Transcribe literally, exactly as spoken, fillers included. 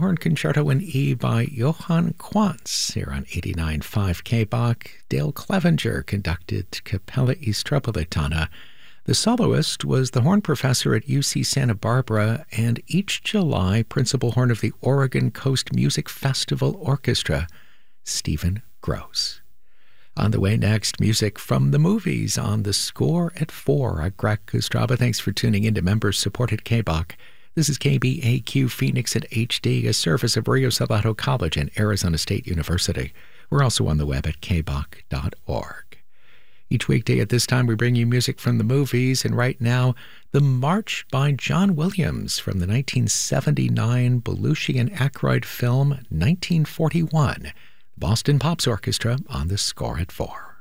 Horn Concerto in E by Johann Quantz here on eighty-nine point five K B A C. Dale Clevenger conducted Capella Istropolitana. The soloist was the horn professor at U C Santa Barbara and each July principal horn of the Oregon Coast Music Festival Orchestra, Stephen Gross. On the way next, music from the movies on The Score at four. I'm Greg Kostrava. Thanks for tuning in to members-supported K B A C. This is K B A Q Phoenix at H D, a service of Rio Salado College and Arizona State University. We're also on the web at k b a c dot org. Each weekday at this time, we bring you music from the movies, and right now, The March by John Williams from the nineteen seventy-nine Belushi and Aykroyd film nineteen forty-one. Boston Pops Orchestra on The Score at four.